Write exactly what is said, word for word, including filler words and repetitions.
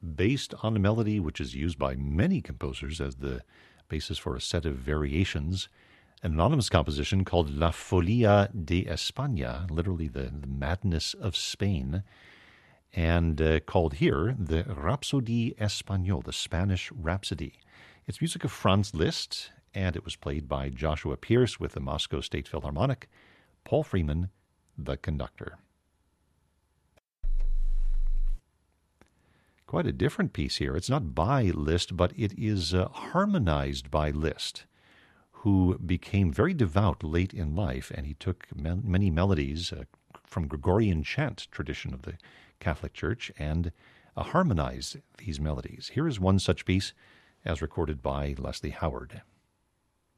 based on a melody which is used by many composers as the basis for a set of variations, an anonymous composition called La Folia de España, literally the, the madness of Spain, and uh, called here the Rhapsodie Espagnole, the Spanish Rhapsody. It's music of Franz Liszt, and it was played by Joshua Pierce with the Moscow State Philharmonic, Paul Freeman, the conductor. Quite a different piece here. It's not by Liszt, but it is uh, harmonized by Liszt, who became very devout late in life, and he took me- many melodies uh, from Gregorian chant tradition of the Catholic Church and uh, harmonized these melodies. Here is one such piece as recorded by Leslie Howard.